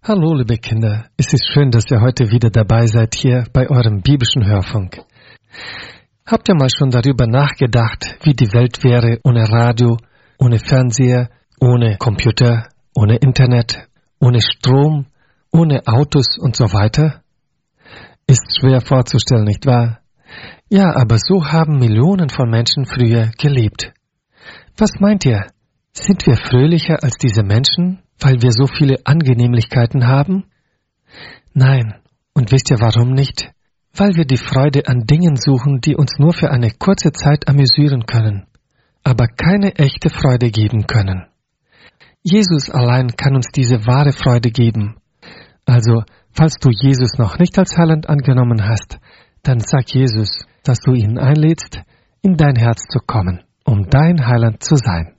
Hallo, liebe Kinder. Es ist schön, dass ihr heute wieder dabei seid hier bei eurem biblischen Hörfunk. Habt ihr mal schon darüber nachgedacht, wie die Welt wäre ohne Radio, ohne Fernseher, ohne Computer, ohne Internet, ohne Strom, ohne Autos und so weiter? Ist schwer vorzustellen, nicht wahr? Ja, aber so haben Millionen von Menschen früher gelebt. Was meint ihr? Sind wir fröhlicher als diese Menschen, weil wir so viele Angenehmlichkeiten haben? Nein. Und wisst ihr warum nicht? Weil wir die Freude an Dingen suchen, die uns nur für eine kurze Zeit amüsieren können, aber keine echte Freude geben können. Jesus allein kann uns diese wahre Freude geben. Also, falls du Jesus noch nicht als Heiland angenommen hast, dann sag Jesus, dass du ihn einlädst, in dein Herz zu kommen, um dein Heiland zu sein.